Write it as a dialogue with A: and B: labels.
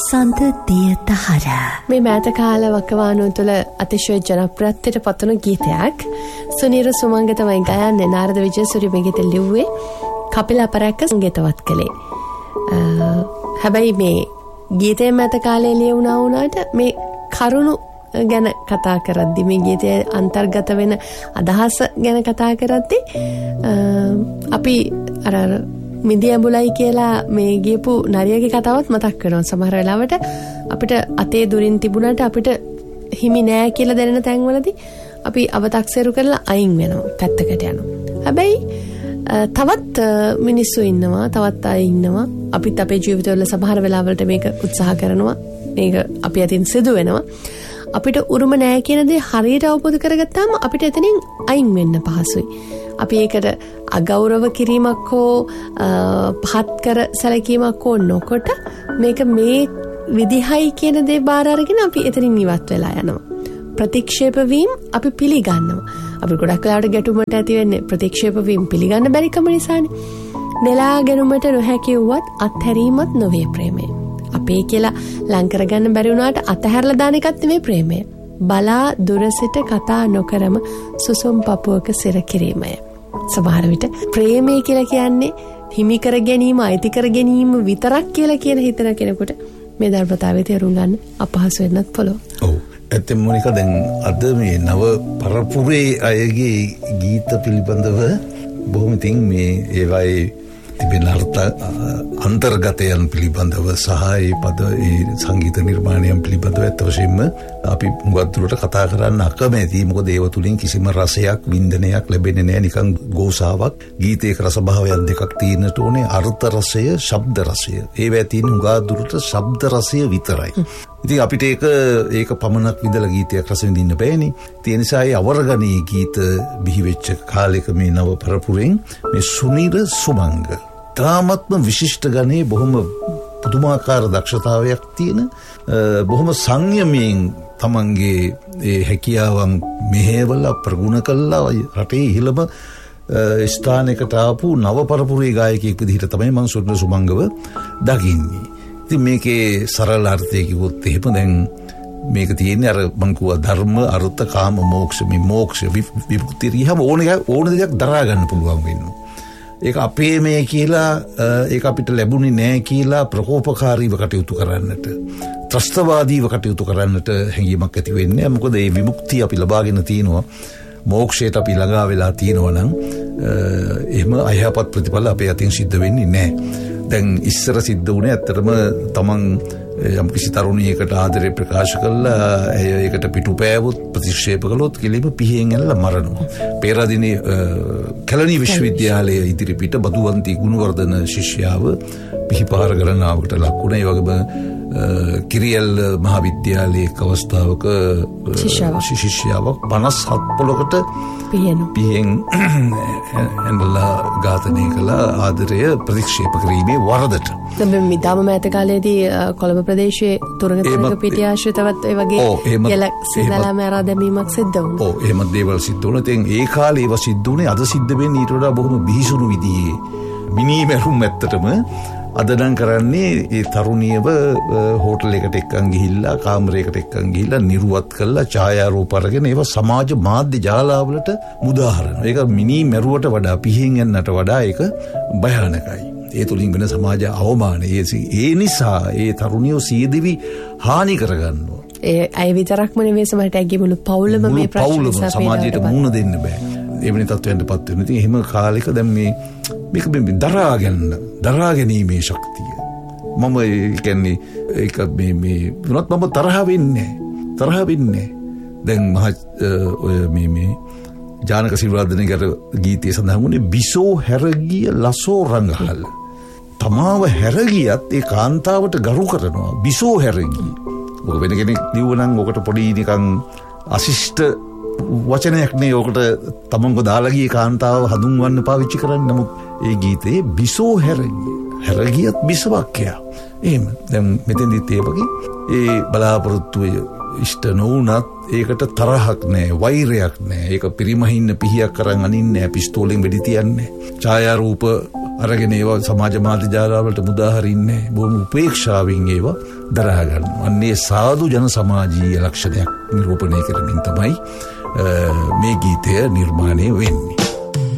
A: සඳදිය දහර.
B: මේ මෑත කාල වකවානුව තුළ අතිශය ජනප්‍රියත්වයට පත්වන ගීතයක්. සුනීර සුමංග තමයි ගයන්නේ. නාරද විජයසූරිය මේ ගීතය ලිව්වේ. කපිල අපරැක්ක සංගීතවත් කළේ. හැබැයි මේ ගීතය මෑත කාලේ ලියුණා වුණාට මේ කරුණු ගැන කතා කරද්දි, මේ ගීතයේ අන්තර්ගත වෙන අදහස ගැන කතා කරද්දි අපි අර මිදි ඇඹුලයි කියලා මේ ගියපු නරියගේ කතාවත් මතක් වෙනවා. සමහර වෙලාවට අපිට අතේ දුරින් තිබුණාට අපිට හිමි නෑ කියලා දැනෙන තැන්වලදී අපි අව탁සේරු කරලා අයින් වෙනවා, පැත්තකට යනවා. හැබැයි තවත් මිනිස්සු ඉන්නවා, තවත් අය ඉන්නවා. අපිත් අපේ ජීවිතවල සමහර වෙලාවලට මේක උත්සාහ කරනවා. මේක අපි අතින් සිදු වෙනවා. අපිට උරුම නෑ කියන දේ හරියට අවබෝධ කරගත්තාම අපිට එතනින් අයින් වෙන්න පහසුයි. අපි ඒකට අගෞරව කිරීමක් හෝ පහත් කර සැලකීමක් හෝ නොකොට මේක මේ විදිහයි කියන දේ බාර අරගෙන අපි එතනින් ඉවත් වෙලා යනවා. ප්‍රතික්ෂේප වීම අපි පිළිගන්නවා. අපි ගොඩක් වෙලාවට ගැටුමට ඇති වෙන්නේ ප්‍රතික්ෂේප වීම පිළිගන්න බැරි කම නිසානේ. නෙලා ගැනුමට නොහැකි වුවත් අත්හැරීමත් නොවේ ප්‍රේමය. අපේ කියලා ලං කරගන්න බැරි වුණාට අතහැරලා දාන එකත් නෙමෙයි ප්‍රේමය. බලා දුර සිට කතා නොකරම සුසුම් පපුවක සිර කිරීමය. සමහර විට ප්‍රේමය කියලා කියන්නේ හිමි කර ගැනීම, අයිති කර ගැනීම විතරක් කියලා කියන හිතන කෙනෙකුට මේ ධර්මතාවය තේරුම් ගන්න අපහසු වෙන්නත් පුළුවන්.
C: ඔව්. ඇත්තම මොනිකා දැන් අද මේ නව පරපුරේ අයගේ ගීත පිළිබඳව බොහොම තින් මේ ඒවායේ තිබෙන අන්තර්ගතයන් පිළිබඳව සහ ඒ පද ඒ සංගීත නිර්මාණයන් පිළිබඳව ඇත්ත වශයෙන්ම අපි මුගක් දුරට කතා කරන්න අකමැති. මොකද ඒව තුලින් කිසිම රසයක්, වින්දනයක් ලැබෙන්නේ නැහැ. නිකන් ගෝසාවක්. ගීතයක රසභාවයන් දෙකක් තියෙන්නට ඕනේ. අර්ථ රසය, ශබ්ද රසය. ඒවැ තියෙන මුගක් දුරට ශබ්ද රසය විතරයි. ඉතින් අපිට ඒක පමණක් විඳලා ගීතයක් රස විඳින්න බෑනේ. ඒ නිසා ඒ අවරගණී ගීත බිහි වෙච්ච කාලෙක මේ නව පරපුරෙන් මේ සුනීර සුමංග තාමත්ම විශිෂ්ට ගණේ බොහොම පුදුමාකාර දක්ෂතාවයක් තියෙන, බොහොම සංයමයෙන් තමන්ගේ ඒ හැකියාවන් මෙහෙवला ප්‍රගුණ කළා රටේ ඉහළම ස්ථානයකට ආපු නව පරපුරේ ගායකයෙක් විදිහට තමයි මම සුනීර සුමංගව දකින්නේ. ඉතින් මේකේ සරල අර්ථය කිව්වොත් එහෙම දැන් මේක තියෙන්නේ අර මං කිව්වා ධර්ම, අර්ථ, කාම, මෝක්ෂ. මේ මෝක්ෂ විමුක්තිය කියහම ඕන දෙයක් දරා ගන්න පුළුවන් වෙනවා. ඒක අපේ මේ කියලා, ඒක අපිට ලැබුණේ නැහැ කියලා ප්‍රකෝපකාරීව කටයුතු කරන්නට, ත්‍රස්තවාදීව කටයුතු කරන්නට හැඟීමක් ඇති වෙන්නේ. මොකද මේ විමුක්තිය අපි ලබාගෙන තිනවා, මෝක්ෂයට අපි ළඟා වෙලා තියෙනවා නම් එහෙම අයහපත් ප්‍රතිඵල අපේ අතින් සිද්ධ වෙන්නේ නැහැ. දැන් ඉස්සර සිද්ධ වුණේ ඇත්තටම තමන් යම්කිසි තරුණියකට ආදරේ ප්‍රකාශ කළා, ඒකට පිටුපෑවොත්, ප්‍රතික්ෂේප කළොත් කෙලිම පිහියෙන් ඇනලා මරනවා. පෙරදිනේ කැලණි විශ්වවිද්‍යාලයේ ඉදිරිපිට බදුවන්ති ගුණවර්ධන ශිෂ්‍යාව පිහිපාර ගණනාවකට ලක් වුණා. ඒ වගේම කිරියල් මහාවිද්‍යාලයේ අවස්ථාවක ශිෂ්‍යාවක් 57 පොලකට පිහියෙන් ඇනලා ඝාතනය කළ ආදරය ප්‍රතික්ෂේප කිරීමේ වරදට.
B: දැන් මිදාම මෑත කාලයේදී කොළඹ ප්‍රදේශයේ තුරංග පිටිය ආශ්‍රිතවත් ඒ වගේ යල සිනලා මරා දැමීමක් සිද්ධ වුණා.
C: ඔව්, එහෙම දේවල් සිද්ධ වුණා. ඉතින් ඒ කාලේ ඒවා සිද්ධ වුණේ අද සිද්ධ වෙන්නේ ඊට වඩා බොහොම බිහිසුණු විදිහේ මිනිමෙරුම්. ඇත්තටම අද නම් කරන්නේ ඒ තරුණියව හෝටලයකට එක්කන් ගිහිල්ලා, කාමරයකට එක්කන් ගිහිල්ලා නිරුවත් කරලා ඡායාරූප අරගෙන ඒවා සමාජ මාධ්‍ය ජාලාවලට මුදා හරිනවා. ඒක මිනිමෙරුවට වඩා, පිහින් යන්නට වඩා ඒක භයානකයි. ඒ තුලින් වෙන සමාජ අවමානය. ඒ නිසා ඒ තරුණියෝ සියදිවි හානි කරගන්නවා.
B: ඒ අය විතරක්ම නෙවෙයි, සමහරට ඇගේ මුළු පවුලම මේ ප්‍රශ්න නිසා
C: සමාජයට මුහුණ දෙන්න බෑ. එවැනි තත්ත්වයන්ටපත් වෙනවා. ඉතින් එහෙම කාලෙක දැන් මේක දරා ගැනීමේ ශක්තිය. මම කියන්නේ ඒක මේ වුණත් මම තරහ වෙන්නේ. දැන් ඔය මේ ජානක සිල්වර්ධනගේ ගීතයේ සඳහන් වුණේ බිසෝ හැරගිය ලසෝ රංගහල. තමාව හැරගියත් ඒ කාන්තාවට ගරු කරනවා. බිසෝ හැරගිය. ඔක වෙන කෙනෙක් ලියුවනම් ඔකට පොඩි නිකන් අශිෂ්ට වචනයක් නේ. ඔකට තමන්ව දාලා ගිය කාන්තාව හඳුන්වන්න පාවිච්චි කරන්නේ. නමුත් ඒ ගීතේ බිසෝ හැරගියත් බිසවක්කයා. එහෙම. දැන් මෙතෙන්දිත් ඒ වගේ ඒ බලාපොරොත්තු ඉෂ්ට නොවුනත් ඒකට තරහක් නැහැ, වෛරයක් නැහැ. ඒක පිරිමහින්න පිහියක් කරන් අනින්නේ නැහැ, පිස්තෝලෙන් වෙඩි තියන්නේ. ඡායාරූප අරගෙන ඒවා සමාජ මාධ්‍ය ජාලාවලට මුදාහරින්නේ බොහොම උපේක්ෂාවෙන් ඒවා දරා ගන්නවා. අන්නේ සාදු ජන සමාජීය ලක්ෂණයක් නිරූපණය කරමින් තමයි මේ ගීතය නිර්මාණය වෙන්නේ.